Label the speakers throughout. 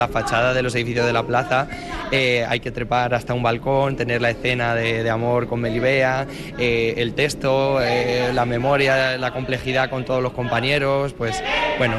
Speaker 1: La fachada de los edificios de la plaza hay que trepar hasta un balcón, tener la escena de amor con Melibea, el texto, la memoria, la complejidad con todos los compañeros, pues bueno,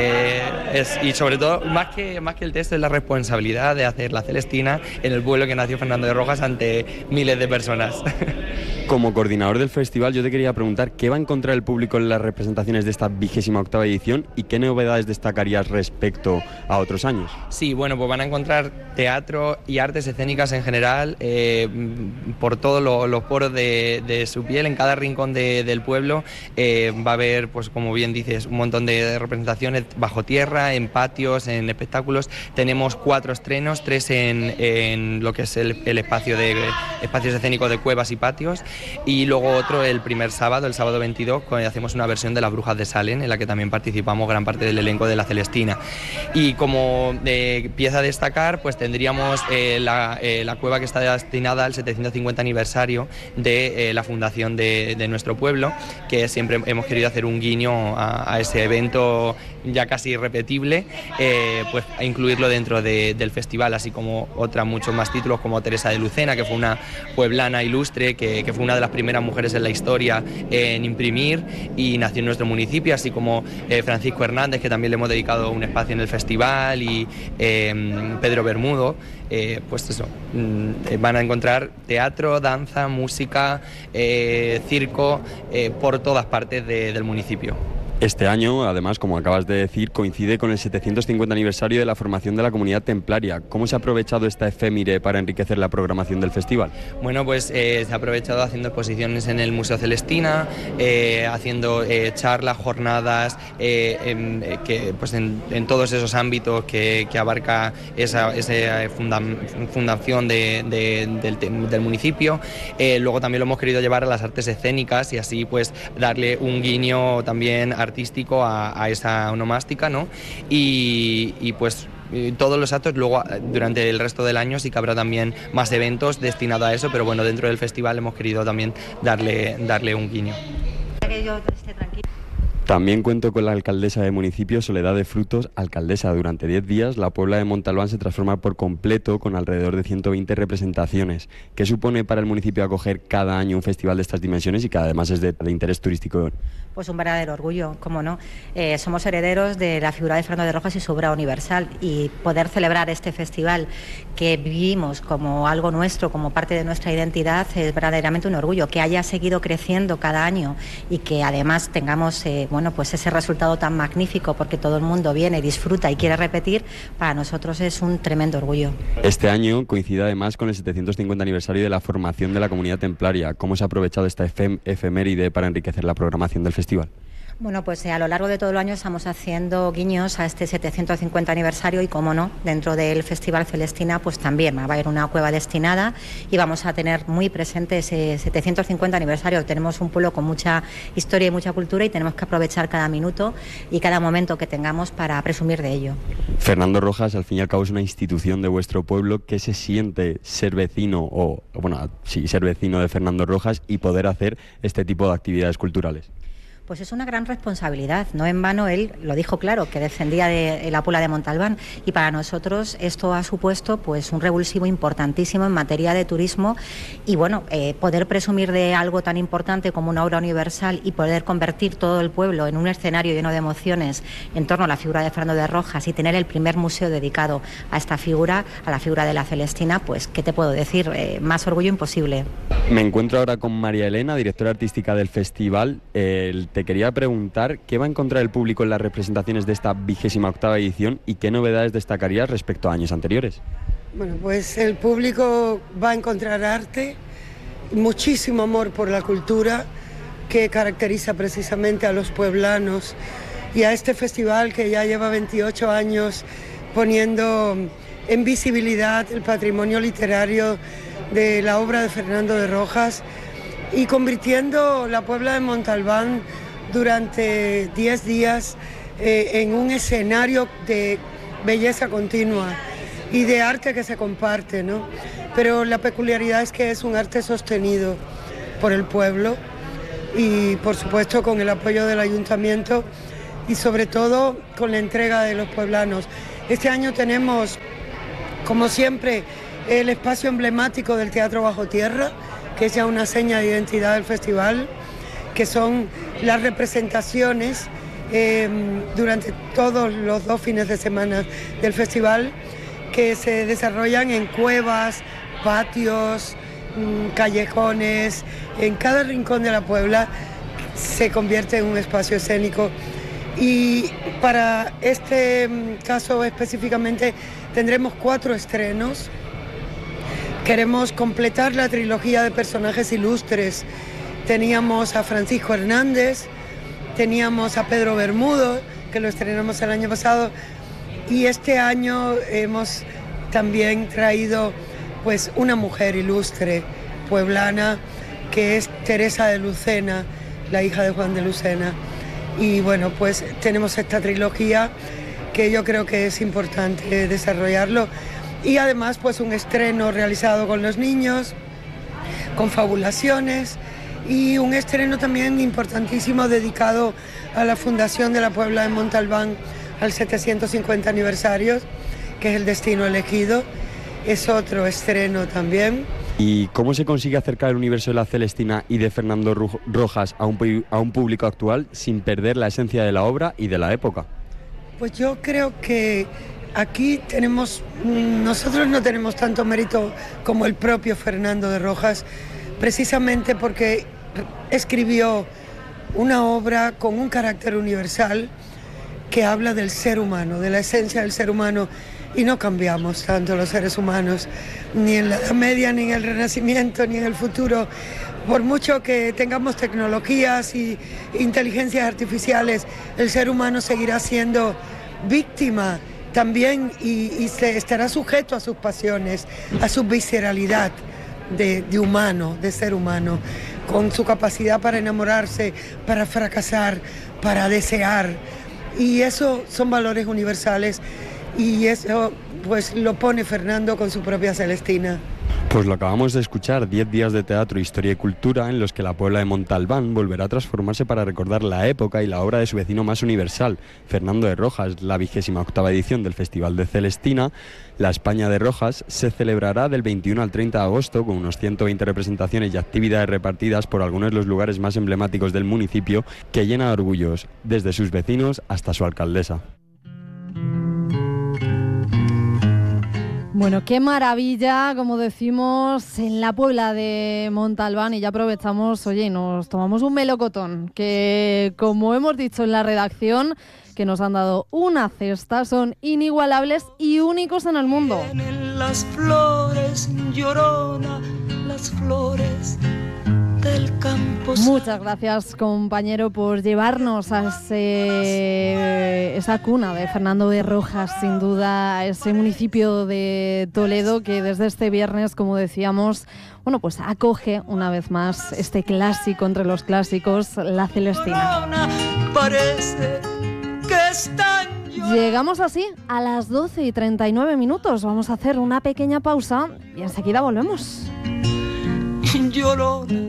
Speaker 1: y sobre todo, más que el texto, es la responsabilidad de hacer la Celestina en el pueblo que nació Fernando de Rojas ante miles de personas.
Speaker 2: Como coordinador del festival, yo te quería preguntar qué va a encontrar el público en las representaciones de esta 28ª edición y qué novedades destacarías respecto a otros años.
Speaker 1: Sí, bueno, pues van a encontrar teatro y artes escénicas en general por todos los poros de su piel, en cada rincón del pueblo. Va a haber, pues como bien dices, un montón de representaciones bajo tierra, en patios, en espectáculos. Tenemos 4 estrenos, 3 en lo que es el espacio de espacios escénicos de cuevas y patios, y luego otro el primer sábado, el sábado 22, hacemos una versión de Las Brujas de Salem, en la que también participamos gran parte del elenco de la Celestina. Y como pieza a destacar, pues tendríamos la cueva que está destinada al 750 aniversario de la fundación de nuestro pueblo, que siempre hemos querido hacer un guiño a ese evento ya casi irrepetible, pues a incluirlo dentro del festival, así como muchos más títulos, como Teresa de Lucena, que fue una pueblana ilustre, que fue una de las primeras mujeres en la historia en imprimir y nació en nuestro municipio, así como Francisco Hernández, que también le hemos dedicado un espacio en el festival, y Pedro Bermudo. Pues eso, van a encontrar teatro, danza, música, circo, por todas partes del municipio.
Speaker 2: Este año, además, como acabas de decir, coincide con el 750 aniversario de la formación de la comunidad templaria. ¿Cómo se ha aprovechado esta efeméride para enriquecer la programación del festival?
Speaker 1: Bueno, pues se ha aprovechado haciendo exposiciones en el Museo Celestina, haciendo charlas, jornadas, pues en todos esos ámbitos que abarca esa fundación del municipio. Luego también lo hemos querido llevar a las artes escénicas y así pues darle un guiño también artístico a esa onomástica, ¿no? Y pues todos los actos, luego durante el resto del año sí que habrá también más eventos destinados a eso, pero bueno, dentro del festival hemos querido también darle un guiño.
Speaker 2: También cuento con la alcaldesa del municipio, Soledad de Frutos. Alcaldesa, durante 10 días la Puebla de Montalbán se transforma por completo con alrededor de 120 representaciones. ¿Qué supone para el municipio acoger cada año un festival de estas dimensiones y que además es de interés turístico?
Speaker 3: Pues un verdadero orgullo, cómo no. Somos herederos de la figura de Fernando de Rojas y su obra universal, y poder celebrar este festival que vivimos como algo nuestro, como parte de nuestra identidad, es verdaderamente un orgullo. Que haya seguido creciendo cada año y que además tengamos pues ese resultado tan magnífico, porque todo el mundo viene, disfruta y quiere repetir, para nosotros es un tremendo orgullo.
Speaker 2: Este año coincide además con el 750 aniversario de la formación de la comunidad templaria. ¿Cómo se ha aprovechado esta efeméride para enriquecer la programación del festival?
Speaker 3: Bueno, pues a lo largo de todo el año estamos haciendo guiños a este 750 aniversario y, como no, dentro del Festival Celestina pues también va a haber una cueva destinada y vamos a tener muy presente ese 750 aniversario. Tenemos un pueblo con mucha historia y mucha cultura y tenemos que aprovechar cada minuto y cada momento que tengamos para presumir de ello.
Speaker 2: Fernando Rojas, al fin y al cabo, es una institución de vuestro pueblo. ¿Qué se siente ser vecino ser vecino de Fernando Rojas y poder hacer este tipo de actividades culturales?
Speaker 3: Pues es una gran responsabilidad. No en vano él lo dijo claro, que descendía de la Puebla de Montalbán, y para nosotros esto ha supuesto pues un revulsivo importantísimo en materia de turismo y poder presumir de algo tan importante como una obra universal y poder convertir todo el pueblo en un escenario lleno de emociones en torno a la figura de Fernando de Rojas y tener el primer museo dedicado a esta figura, a la figura de la Celestina, pues ¿qué te puedo decir? Más orgullo imposible.
Speaker 2: Me encuentro ahora con María Elena, directora artística del festival. Te quería preguntar qué va a encontrar el público en las representaciones de esta 28ª edición y qué novedades destacarías respecto a años anteriores.
Speaker 4: Bueno, pues el público va a encontrar arte, muchísimo amor por la cultura que caracteriza precisamente a los pueblanos y a este festival que ya lleva 28 años poniendo en visibilidad el patrimonio literario de la obra de Fernando de Rojas y convirtiendo la Puebla de Montalbán durante 10 días en un escenario de belleza continua y de arte que se comparte, ¿no? Pero la peculiaridad es que es un arte sostenido por el pueblo y por supuesto con el apoyo del ayuntamiento y sobre todo con la entrega de los pueblanos. Este año tenemos, como siempre, el espacio emblemático del Teatro Bajo Tierra, que es ya una seña de identidad del festival, que son las representaciones durante todos los 2 fines de semana del festival, que se desarrollan en cuevas, patios, callejones, en cada rincón de la Puebla se convierte en un espacio escénico. Y para este caso específicamente tendremos 4 estrenos. Queremos completar la trilogía de personajes ilustres. Teníamos a Francisco Hernández, teníamos a Pedro Bermudo, que lo estrenamos el año pasado, y este año hemos también traído pues una mujer ilustre pueblana, que es Teresa de Lucena, la hija de Juan de Lucena. Y bueno, pues tenemos esta trilogía que yo creo que es importante desarrollarlo. Y además pues un estreno realizado con los niños, con fabulaciones, y un estreno también importantísimo dedicado a la fundación de la Puebla de Montalbán al 750 aniversario, que es El destino elegido. Es otro estreno también.
Speaker 2: ¿Y cómo se consigue acercar el universo de la Celestina y de Fernando Rojas a un público actual sin perder la esencia de la obra y de la época?
Speaker 4: Pues yo creo que aquí nosotros no tenemos tanto mérito como el propio Fernando de Rojas, precisamente porque escribió una obra con un carácter universal que habla del ser humano, de la esencia del ser humano, y no cambiamos tanto los seres humanos, ni en la Edad Media, ni en el Renacimiento, ni en el futuro. Por mucho que tengamos tecnologías y inteligencias artificiales, el ser humano seguirá siendo víctima también y se estará sujeto a sus pasiones, a su visceralidad de humano, de ser humano, con su capacidad para enamorarse, para fracasar, para desear. Y eso son valores universales, y eso pues lo pone Fernando con su propia Celestina.
Speaker 2: Pues lo acabamos de escuchar, 10 días de teatro, historia y cultura en los que la Puebla de Montalbán volverá a transformarse para recordar la época y la obra de su vecino más universal, Fernando de Rojas. La 28ª edición del Festival de Celestina, la España de Rojas, se celebrará del 21 al 30 de agosto con unos 120 representaciones y actividades repartidas por algunos de los lugares más emblemáticos del municipio, que llena de orgullos, desde sus vecinos hasta su alcaldesa.
Speaker 5: Bueno, qué maravilla, como decimos, en la Puebla de Montalbán, y ya aprovechamos, oye, nos tomamos un melocotón, que como hemos dicho en la redacción, que nos han dado una cesta, son inigualables y únicos en el mundo.
Speaker 6: Vienen las flores, Llorona, las flores del campo.
Speaker 5: Muchas gracias, compañero, por llevarnos a esa cuna de Fernando de Rojas, sin duda, ese municipio de Toledo que desde este viernes, como decíamos, bueno, pues acoge una vez más este clásico entre los clásicos, la Celestina.
Speaker 6: Parece que están.
Speaker 5: Llegamos así a las 12:39. Vamos a hacer una pequeña pausa y enseguida volvemos.
Speaker 6: Llorona.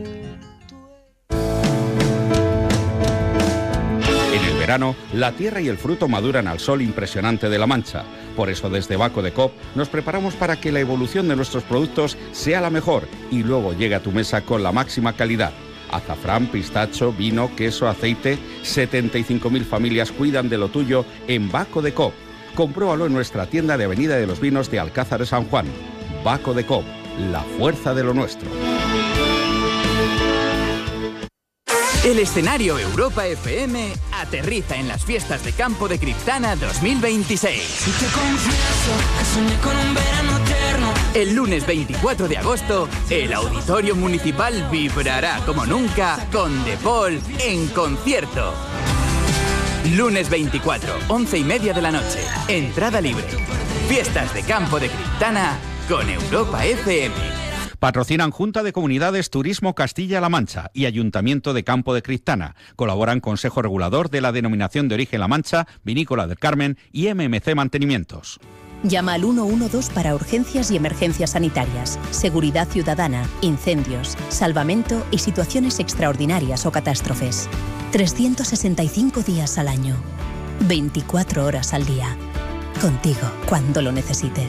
Speaker 7: En el verano, la tierra y el fruto maduran al sol impresionante de La Mancha. Por eso, desde Baco de Coop nos preparamos para que la evolución de nuestros productos sea la mejor y luego llegue a tu mesa con la máxima calidad. Azafrán, pistacho, vino, queso, aceite. 75.000 familias cuidan de lo tuyo en Baco de Coop. Compruébalo en nuestra tienda de Avenida de los Vinos de Alcázar de San Juan. Baco de Coop, la fuerza de lo nuestro.
Speaker 8: El escenario Europa FM aterriza en las fiestas de campo de Criptana 2026.
Speaker 6: Y te confieso que soñé con un verano eterno.
Speaker 8: El lunes 24 de agosto, el Auditorio Municipal vibrará como nunca con The Paul en concierto. Lunes 24, 11:30 de la noche. Entrada libre. Fiestas de campo de Criptana con Europa FM.
Speaker 7: Patrocinan Junta de Comunidades Turismo Castilla-La Mancha y Ayuntamiento de Campo de Criptana. Colaboran Consejo Regulador de la Denominación de Origen La Mancha, Vinícola del Carmen y MMC Mantenimientos.
Speaker 9: Llama al 112 para urgencias y emergencias sanitarias, seguridad ciudadana, incendios, salvamento y situaciones extraordinarias o catástrofes. 365 días al año, 24 horas al día. contigo cuando lo necesites.